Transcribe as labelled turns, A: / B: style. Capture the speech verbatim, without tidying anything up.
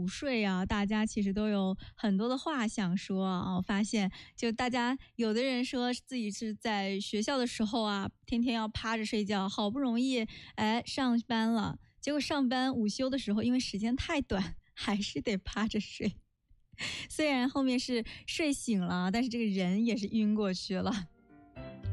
A: 睡啊，大家其实都有很多的话想说啊。我发现就大家有的人说自己是在学校的时候啊，天天要趴着睡觉，好不容易哎上班了，结果上班午休的时候，因为时间太短，还是得趴着睡。虽然后面是睡醒了，但是这个人也是晕过去了。